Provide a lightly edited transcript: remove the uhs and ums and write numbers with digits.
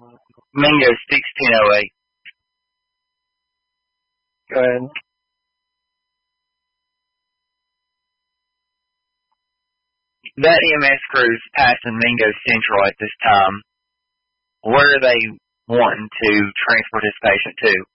Mingo 1608. Go ahead. That EMS crew's passing Mingo Central at this time. Where are they wanting to transport this patient to?